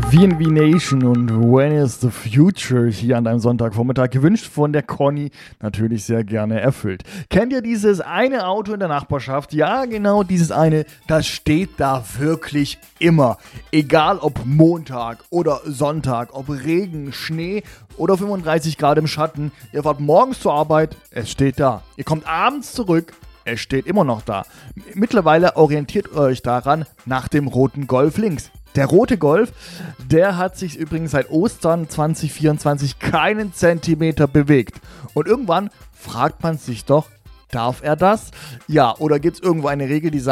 VNV Nation und When is the Future hier an deinem Sonntagvormittag, gewünscht von der Conny, natürlich sehr gerne erfüllt. Kennt ihr dieses eine Auto in der Nachbarschaft? Ja, genau dieses eine, das steht da wirklich immer. Egal ob Montag oder Sonntag, ob Regen, Schnee oder 35 Grad im Schatten. Ihr fahrt morgens zur Arbeit, es steht da. Ihr kommt abends zurück, es steht immer noch da. Mittlerweile orientiert ihr euch daran nach dem roten Golf links. Der rote Golf, der hat sich übrigens seit Ostern 2024 keinen Zentimeter bewegt. Und irgendwann fragt man sich doch, darf er das? Ja, oder gibt es irgendwo eine Regel, die sagt,